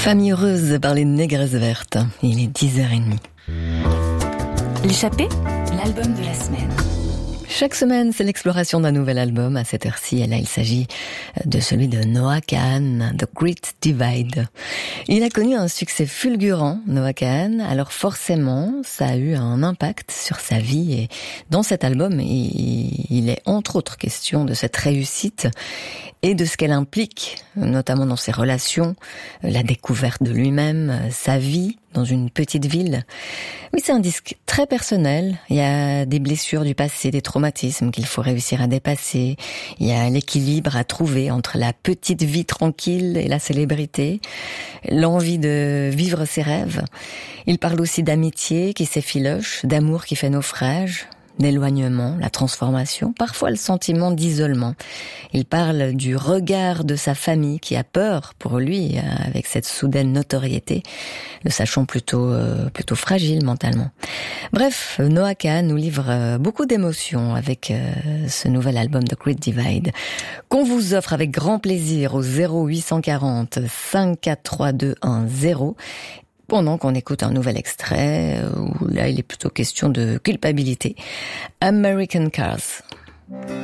Famille heureuse par les négresses vertes. Il est 10h30. L'échappée, l'album de la semaine. Chaque semaine, c'est l'exploration d'un nouvel album. À cette heure-ci, et là, il s'agit de celui de Noah Kahan, The Great Divide. Il a connu un succès fulgurant, Noah Kahan, alors forcément, ça a eu un impact sur sa vie. Et dans cet album, il est entre autres question de cette réussite et de ce qu'elle implique, notamment dans ses relations, la découverte de lui-même, sa vie dans une petite ville. Oui, c'est un disque très personnel. Il y a des blessures du passé, des traumatismes qu'il faut réussir à dépasser. Il y a l'équilibre à trouver entre la petite vie tranquille et la célébrité, l'envie de vivre ses rêves. Il parle aussi d'amitié qui s'effiloche, d'amour qui fait naufrage, d'éloignement, la transformation, parfois le sentiment d'isolement. Il parle du regard de sa famille qui a peur pour lui avec cette soudaine notoriété, le sachant plutôt fragile mentalement. Bref, Noah Kahan nous livre beaucoup d'émotions avec ce nouvel album The Great Divide qu'on vous offre avec grand plaisir au 0840 543210 pendant qu'on écoute un nouvel extrait où là il est plutôt question de culpabilité. American Cars.